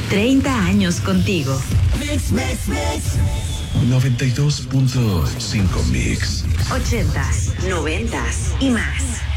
30 años contigo. Mix, mix, mix. 92.5 Mix. 80s, 90s y más.